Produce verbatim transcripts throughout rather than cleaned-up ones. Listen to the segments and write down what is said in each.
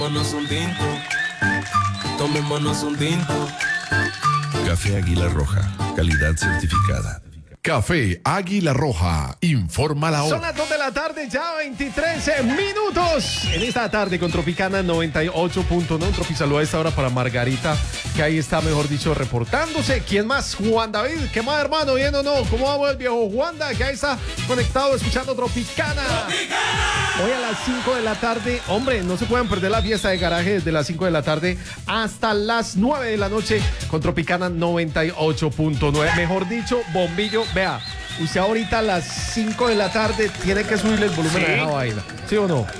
Tomémonos un tinto, tomémonos un tinto. Café Águila Roja, calidad certificada. Café Águila Roja, informa la hora. Son las dos de la tarde, ya veintitrés minutos. En esta tarde con Tropicana noventa y ocho punto nueve. Un tropi saludo a esta hora para Margarita, que ahí está, mejor dicho, reportándose. ¿Quién más? Juan David. ¿Qué más, hermano? ¿Bien o no? ¿Cómo vamos el viejo Juanda? Que ahí está conectado escuchando Tropicana. Tropicana. Hoy a las cinco de la tarde, hombre, no se pueden perder la fiesta de garaje desde las cinco de la tarde hasta las nueve de la noche con Tropicana noventa y ocho punto nueve. Mejor dicho, bombillo. Vea, usted ahorita a las cinco de la tarde tiene que subirle el volumen ¿Sí? a esa vaina. ¿Sí o no?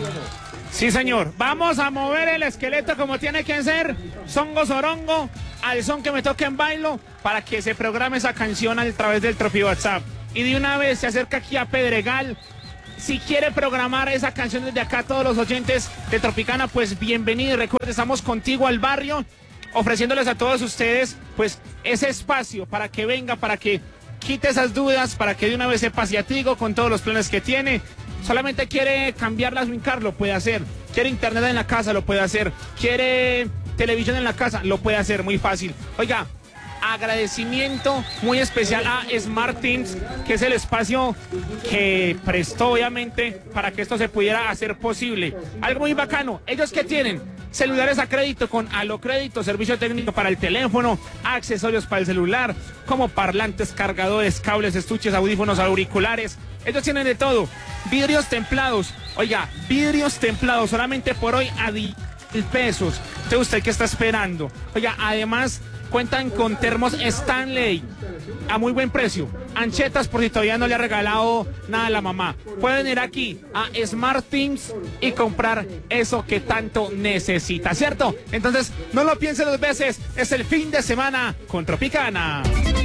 Sí, señor. Vamos a mover el esqueleto como tiene que ser. Songo Sorongo, al son que me toque en bailo, para que se programe esa canción a través del Tropi WhatsApp. Y de una vez se acerca aquí a Pedregal. Si quiere programar esa canción desde acá, todos los oyentes de Tropicana, pues bienvenido. Recuerde, estamos contigo al barrio, ofreciéndoles a todos ustedes, pues, ese espacio para que venga, para que quite esas dudas, para que de una vez sepa asiático con todos los planes que tiene. Solamente quiere cambiar la swing car, lo puede hacer. Quiere internet en la casa, lo puede hacer. Quiere televisión en la casa, lo puede hacer, muy fácil. Oiga, agradecimiento muy especial a Smart Teams, que es el espacio que prestó obviamente para que esto se pudiera hacer posible. Algo muy bacano, ellos que tienen celulares a crédito con Alocrédito, servicio técnico para el teléfono, accesorios para el celular, como parlantes, cargadores, cables, estuches, audífonos, auriculares. Ellos tienen de todo. Vidrios templados. Oiga, vidrios templados solamente por hoy a diez mil pesos. ¿Usted, usted qué está esperando? Oiga, además cuentan con termos Stanley a muy buen precio. Anchetas por si todavía no le ha regalado nada a la mamá. Pueden ir aquí a Smart Teams y comprar eso que tanto necesita, ¿cierto? Entonces, no lo piense dos veces. Es el fin de semana con Tropicana.